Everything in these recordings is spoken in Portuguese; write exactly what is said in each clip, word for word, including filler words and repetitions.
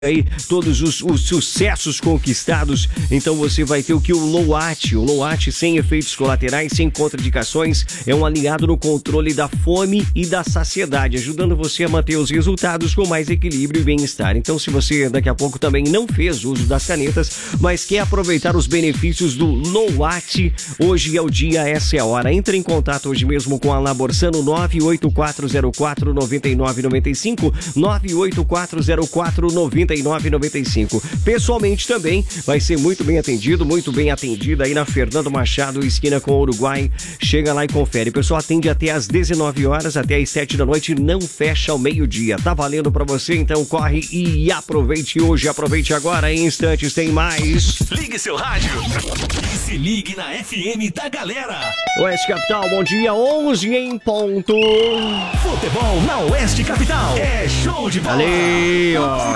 aí todos os, os sucessos conquistados, então você vai ter o que? O Low-At, o Low-At sem efeitos colaterais, sem contraindicações, é um aliado no controle da fome e da saciedade, ajudando você a manter os resultados com mais equilíbrio e bem-estar. Então, se você daqui a pouco também não fez uso das canetas, mas quer aproveitar os benefícios do Low-At, hoje é o dia, essa é a hora. Entre em contato hoje mesmo com a Laborsano nove oito quatro zero quatro nove nove nove cinco, nove oito quatro zero quatro nove nove nove cinco. Pessoalmente também vai ser muito bem atendido, muito bem atendida aí na Fernando Machado, esquina com o Uruguai. Chega lá e confere. O pessoal atende até às dezenove horas, até às sete da noite, não fecha ao meio-dia. Tá valendo pra você, então corre e aproveite hoje, aproveite agora. Em instantes tem mais. Ligue seu rádio e se ligue na F M da galera. Oeste Capital, bom dia, onze em ponto. Futebol na Oeste Capital é show de bola. Ali, ó,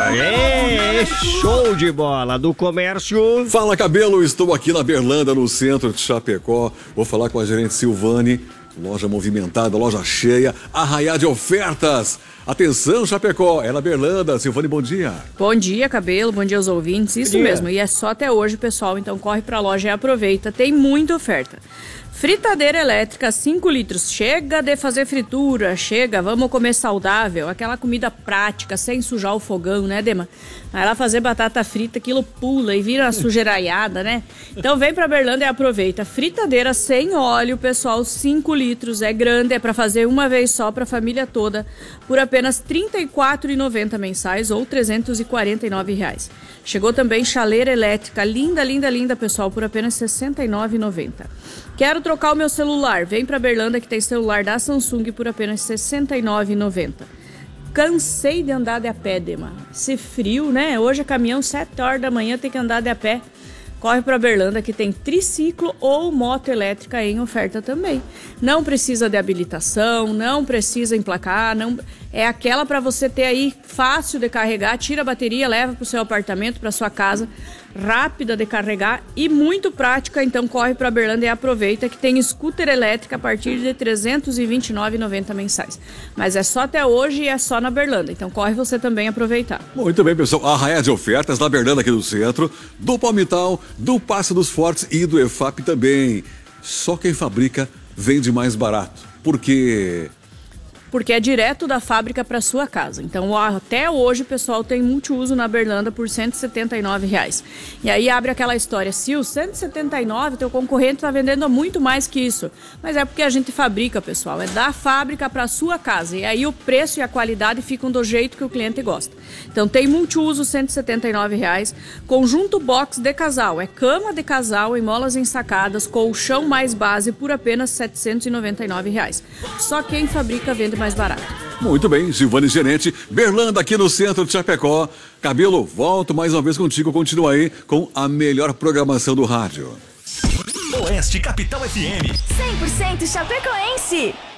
é show de bola do comércio. Fala, Cabelo, estou aqui na Berlândia, no centro de Chapecó. Vou falar com a gerente Silvane. Loja movimentada, loja cheia, arraiá de ofertas. Atenção, Chapecó, é na Berlândia. Silvane, bom dia. Bom dia, Cabelo, bom dia aos ouvintes. Isso mesmo, e é só até hoje, pessoal. Então corre pra loja e aproveita, tem muita oferta. Fritadeira elétrica, cinco litros. Chega de fazer fritura, chega, vamos comer saudável. Aquela comida prática, sem sujar o fogão, né, Dema? Vai lá fazer batata frita, aquilo pula e vira uma sujeiraiada, né? Então vem pra Berlândia e aproveita. Fritadeira sem óleo, pessoal, cinco litros. É grande, é pra fazer uma vez só pra família toda, por apenas trinta e quatro reais e noventa centavos mensais ou trezentos e quarenta e nove reais. Chegou também chaleira elétrica, linda, linda, linda, pessoal, por apenas sessenta e nove reais e noventa centavos. Quero trocar o meu celular. Vem pra Berlândia que tem celular da Samsung por apenas sessenta e nove reais e noventa centavos. Cansei de andar de a pé, Dema. Esse frio, né? Hoje é caminhão, sete horas da manhã, tem que andar de a pé. Corre para Berlândia que tem triciclo ou moto elétrica em oferta também. Não precisa de habilitação, não precisa emplacar, não... é aquela para você ter aí fácil de carregar, tira a bateria, leva para o seu apartamento, para sua casa, rápida de carregar e muito prática. Então corre para Berlândia e aproveita que tem scooter elétrica a partir de trezentos e vinte e nove reais e noventa centavos mensais. Mas é só até hoje e é só na Berlândia. Então corre você também aproveitar. Muito bem, pessoal. Arraiá de ofertas na Berlândia aqui do centro, do Palmital, do Passo dos Fortes e do E F A P também. Só quem fabrica vende mais barato. Porque... Porque é direto da fábrica para sua casa. Então, até hoje, o pessoal tem multiuso na Berlândia por cento e setenta e nove reais. E aí abre aquela história, se o cento e setenta e nove, teu concorrente está vendendo muito mais que isso. Mas é porque a gente fabrica, pessoal. É da fábrica para sua casa. E aí o preço e a qualidade ficam do jeito que o cliente gosta. Então, tem multiuso, cento e setenta e nove reais. Conjunto box de casal. É cama de casal em molas ensacadas, colchão mais base por apenas setecentos e noventa e nove reais. Só quem fabrica vende mais mais barato. Muito bem, Silvane Gerente, Berlândia aqui no centro de Chapecó. Cabelo, volto mais uma vez contigo, continua aí com a melhor programação do rádio. Oeste Capital F M. cem por cento chapecoense.